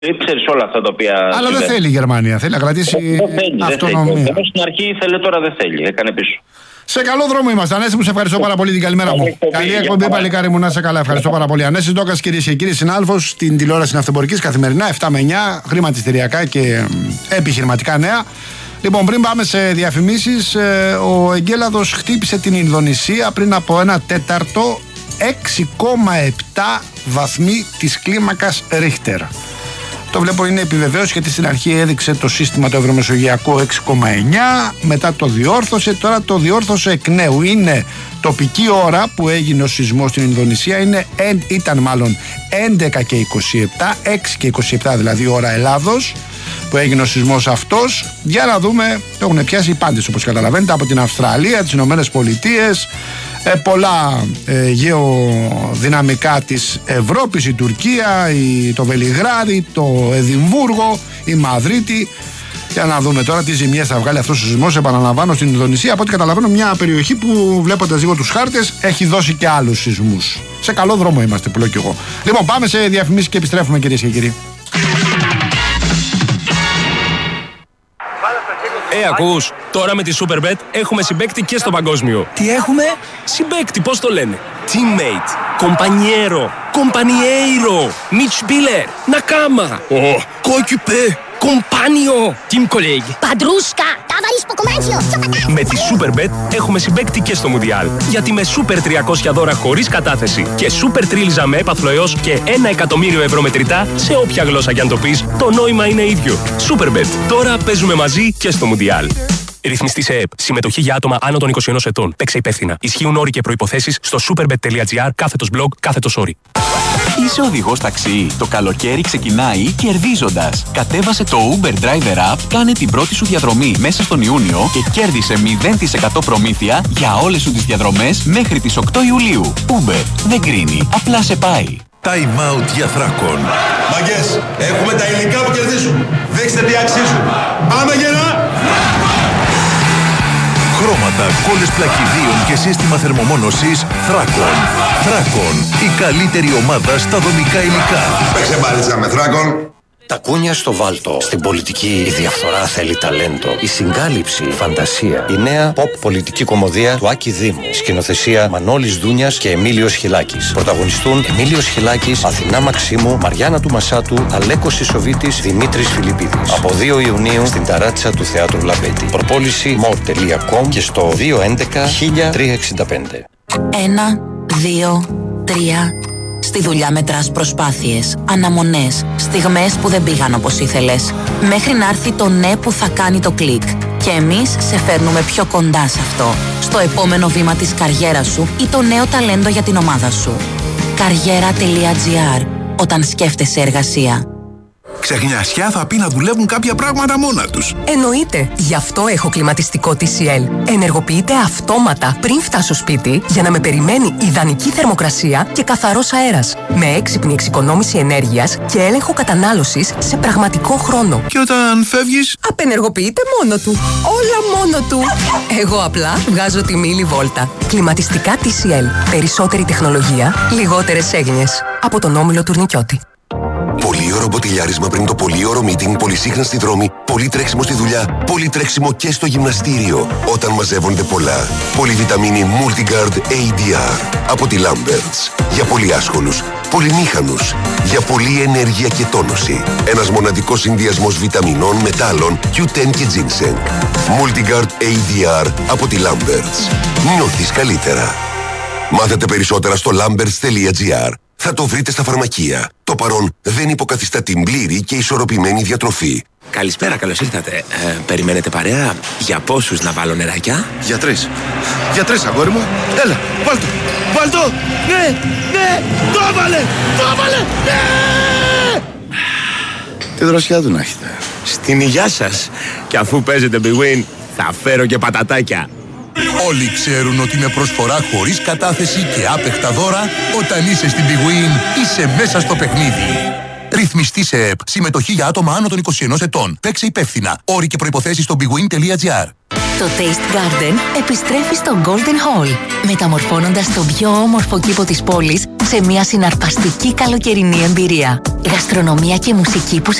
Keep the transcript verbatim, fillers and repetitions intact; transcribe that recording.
Ξέρεις όλα αυτά τα οποία. Αλλά δεν θέλει η Γερμανία. Θέλει να κρατήσει δεν θέλει, αυτονομία. Δεν θέλει. Στην αρχή ήθελε, τώρα δεν θέλει. Έκανε πίσω. Σε καλό δρόμο είμαστε. Ανέση μου, σε ευχαριστώ πάρα πολύ. Την καλημέρα μου. Καλή εκπομπή, παλικάρι μου, να σε καλά. Ευχαριστώ πάρα πολύ. Ανέση Ντόκας, κυρίες και κύριοι, συνάδελφος στην τηλεόραση Ναυτεμπορικής καθημερινά επτά με εννιά, χρηματιστηριακά και επιχειρηματικά νέα. Λοιπόν, πριν πάμε σε διαφημίσεις, ο εγκέλαδος χτύπησε την Ινδονησία πριν από ένα τέταρτο, έξι κόμμα επτά βαθμοί της κλίμακας Ρίχτερ. Το βλέπω είναι επιβεβαίωση, γιατί στην αρχή έδειξε το σύστημα το ευρωμεσογειακό έξι κόμμα εννιά, μετά το διόρθωσε, τώρα το διόρθωσε εκ νέου. Είναι τοπική ώρα που έγινε ο σεισμός στην Ινδονησία, είναι, ήταν μάλλον έντεκα και είκοσι επτά, έξι και είκοσι επτά δηλαδή ώρα Ελλάδος, που έγινε ο σεισμός αυτός. Για να δούμε, το έχουν πιάσει οι πάντες όπως καταλαβαίνετε, από την Αυστραλία, τις Ηνωμένες Πολιτείες, ε, πολλά ε, γεωδυναμικά της Ευρώπης, η Τουρκία, η, το Βελιγράδι, το Εδιμβούργο, η Μαδρίτη. Για να δούμε τώρα τι ζημιές θα βγάλει αυτός ο σεισμός, επαναλαμβάνω, στην Ινδονησία. Από ό,τι καταλαβαίνω, μια περιοχή που, βλέποντας λίγο τους χάρτες, έχει δώσει και άλλους σεισμούς. Σε καλό δρόμο είμαστε, που λέω κι εγώ. Λοιπόν, πάμε σε διαφημίσεις και επιστρέφουμε, κυρίες και κύριοι. Ε, ακούς, τώρα με τη Superbet έχουμε συμπαίκτη και στο παγκόσμιο. Τι έχουμε? Συμπαίκτη, πώς το λένε? Teammate, compañero, compañeiro, Mitspieler, Nakama, oh, coéquipier, compagno, team colleague. Παντρούσκα, ταβαρίς ποκομάντσιο. Με τη Superbet έχουμε συμπαίκτη και στο Μουντιάλ. Γιατί με Super τριακόσια δώρα χωρίς κατάθεση και Super τρίλιζα με έπαθλο έως και ένα εκατομμύριο ευρώ μετρητά σε όποια γλώσσα κι αν το πεις, το νόημα είναι ίδιο. Superbet. Τώρα παίζουμε μαζί και στο Μουντιάλ. Ρυθμιστή σε ΕΕΠ. Συμμετοχή για άτομα άνω των είκοσι ένα ετών. Παίξε υπεύθυνα. Ισχύουν όροι και προϋποθέσεις στο superbet.gr κάθετος blog κάθετος όρι. Είσαι οδηγός ταξί. Το καλοκαίρι ξεκινάει κερδίζοντας. Κατέβασε το Uber Driver App, κάνε την πρώτη σου διαδρομή μέσα στον Ιούνιο και κέρδισε μηδέν τοις εκατό προμήθεια για όλες σου τις διαδρομές μέχρι τις οκτώ Ιουλίου. Uber δεν κρίνει, απλά σε πάει. Time out για Θράκον. Μαγκές, έχουμε τα υλικά που κερδίζουν. Δείξτε τι αξίζουν. Πάμε γερά! Χρώματα, κόλλες πλακιδίων και σύστημα θερμομόνωσης Θράκον. Θράκον, η καλύτερη ομάδα στα δομικά υλικά. Παίξε μπάλιτσα με Θράκον. Τα κούνια στο βάλτο. Στην πολιτική η διαφθορά θέλει ταλέντο. Η συγκάλυψη, η φαντασία. Η νέα pop πολιτική κομμωδία του Άκη Δήμου. Σκηνοθεσία Μανώλης Δούνιας και Εμίλιος Χιλάκης. Πρωταγωνιστούν Εμίλιος Χιλάκης, Αθηνά Μαξίμου, Μαριάννα του Μασάτου, Αλέκος Ισοβίτης, Δημήτρης Φιλιππίδης. Από δύο Ιουνίου στην ταράτσα του Θεάτρου Λαμπέτη. Προπόληση μορ τελεία κομ και στο δύο έντεκα χίλια τριακόσια εξήντα πέντε. Ένα, δύο, τρία. Στη δουλειά μετράς προσπάθειες, αναμονές, στιγμές που δεν πήγαν όπως ήθελες. Μέχρι να έρθει το ναι που θα κάνει το κλικ. Και εμείς σε φέρνουμε πιο κοντά σε αυτό. Στο επόμενο βήμα της καριέρας σου ή το νέο ταλέντο για την ομάδα σου. Καριέρα.gr. Όταν σκέφτεσαι εργασία. Ξεχνιασιά θα πει να δουλεύουν κάποια πράγματα μόνα τους. Εννοείται. Γι' αυτό έχω κλιματιστικό τι σι ελ. Ενεργοποιείται αυτόματα πριν φτάσω σπίτι για να με περιμένει ιδανική θερμοκρασία και καθαρός αέρας. Με έξυπνη εξοικονόμηση ενέργειας και έλεγχο κατανάλωσης σε πραγματικό χρόνο. Και όταν φεύγεις, απενεργοποιείται μόνο του. Όλα μόνο του. Εγώ απλά βγάζω τη μίλη βόλτα. Κλιματιστικά τι σι ελ. Περισσότερη τεχνολογία, λιγότερες έγνοιες. Από τον Όμιλο Τουρνικιώτη. Πολύωρο μποτιλιάρισμα πριν το πολύωρο meeting, πολυσύχνα στη δρόμη, πολύ τρέξιμο στη δουλειά, πολύ τρέξιμο και στο γυμναστήριο. Όταν μαζεύονται πολλά. Πολυβιταμίνη Multigard έι ντι αρ από τη Lamberts. Για πολύ άσχολους, πολυμήχανους. Για πολλή ενέργεια και τόνωση. Ένας μοναδικός συνδυασμός βιταμινών, μετάλλων, κιου τεν και ginseng. Multigard έι ντι αρ από τη Lamberts. Νιώθεις καλύτερα. Μάθετε περισσότερα στο lamberts τελεία gr. Θα το βρείτε στα φαρμακεία. Το παρόν δεν υποκαθιστά την πλήρη και ισορροπημένη διατροφή. Καλησπέρα, καλώς ήρθατε. Ε, περιμένετε παρέα? Για πόσους να βάλω νεράκια? Για τρεις. Για τρεις, αγόρι μου. Έλα, βάλ' το. Βάλ' το. Ναι, ναι, το έβαλε, το έβαλε, ναι. Τι δροσιά του να έχετε. Στην υγειά σας. Και αφού παίζετε Big Win, θα φέρω και πατατάκια. Όλοι ξέρουν ότι με προσφορά χωρίς κατάθεση και άπεχτα δώρα, όταν είσαι στην Big Win, είσαι μέσα στο παιχνίδι. Ρυθμιστή σε ΕΠ. Συμμετοχή για άτομα άνω των είκοσι ενός ετών. Παίξε υπεύθυνα. Όροι και προϋποθέσεις στο bigwin τελεία gr. Το Taste Garden επιστρέφει στο Golden Hall, μεταμορφώνοντας τον πιο όμορφο κήπο της πόλης σε μια συναρπαστική καλοκαιρινή εμπειρία. Γαστρονομία και μουσική που